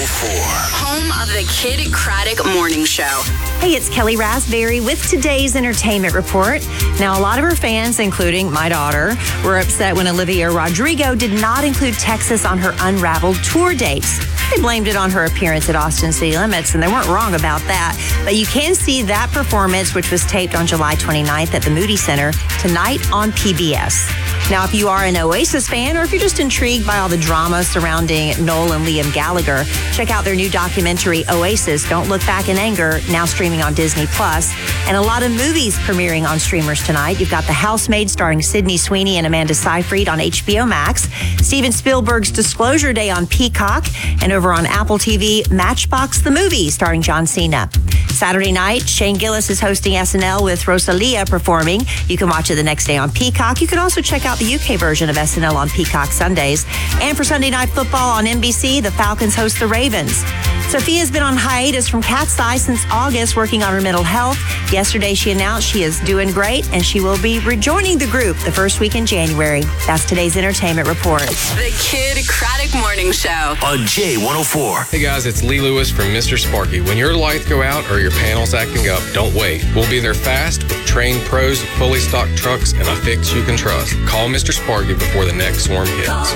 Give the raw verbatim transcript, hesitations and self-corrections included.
four. Home of the Kid Craddock Morning Show. Hey, it's Kelly Raspberry with today's entertainment report. Now, a lot of her fans, including my daughter, were upset when Olivia Rodrigo did not include Texas on her Unraveled tour dates. They blamed it on her appearance at Austin City Limits, and they weren't wrong about that. But you can see that performance, which was taped on July twenty-ninth at the Moody Center, tonight on P B S. Now, if you are an Oasis fan, or if you're just intrigued by all the drama surrounding Noel and Liam Gallagher, check out their new documentary, Oasis, Don't Look Back in Anger, now streaming on Disney Plus. And a lot of movies premiering on streamers tonight. You've got The Housemaid starring Sydney Sweeney and Amanda Seyfried on H B O Max, Steven Spielberg's Disclosure Day on Peacock, and over on Apple T V, Matchbox the Movie starring John Cena. Saturday night, Shane Gillis is hosting S N L with Rosalia performing. You can watch it the next day on Peacock. You can also check out the U K version of S N L on Peacock Sundays. And for Sunday Night Football on N B C, the Falcons host the Ravens. Sophia's been on hiatus from Cat's Eye since August, working on her mental health. Yesterday, she announced she is doing great, and she will be rejoining the group the first week in January. That's today's entertainment report. The Kid Craddock Morning Show on J one oh four. Hey guys, it's Lee Lewis from Mister Sparky. When your lights go out or your panel's acting up, don't wait. We'll be there fast with trained pros, fully stocked trucks, and a fix you can trust. Call Mister Sparky before the next storm hits.